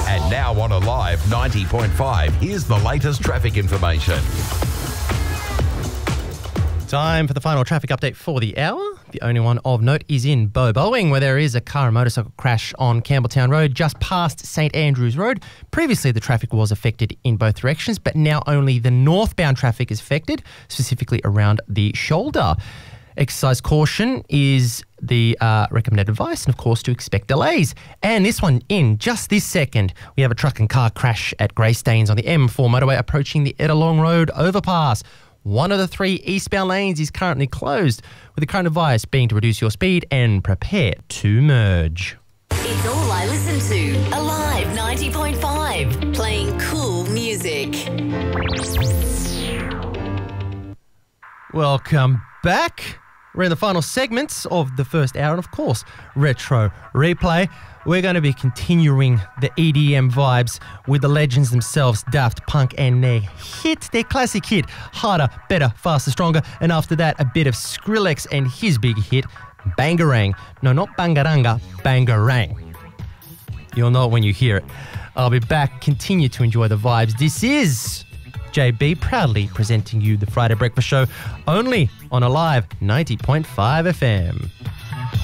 And now on Alive 90.5, here's the latest traffic information. Time for the final traffic update for the hour. The only one of note is in Boeing, where there is a car and motorcycle crash on Campbelltown Road just past St Andrews Road. Previously, the traffic was affected in both directions, but now only the northbound traffic is affected, specifically around the shoulder. Exercise caution is the recommended advice, and of course to expect delays. And this one in just this second, we have a truck and car crash at Greystanes on the M4 motorway approaching the Ettalong Road overpass. One of the three eastbound lanes is currently closed, with the current advice being to reduce your speed and prepare to merge. It's all I listen to. Alive 90.5, playing cool music. Welcome back. We're in the final segments of the first hour, and of course, Retro Replay. We're going to be continuing the EDM vibes with the legends themselves, Daft Punk, and their classic hit, Harder, Better, Faster, Stronger. And after that, a bit of Skrillex and his big hit, Bangarang. No, not Bangaranga, Bangarang. You'll know it when you hear it. I'll be back. Continue to enjoy the vibes. This is JB proudly presenting you the Friday Breakfast Show only on Alive 90.5 FM.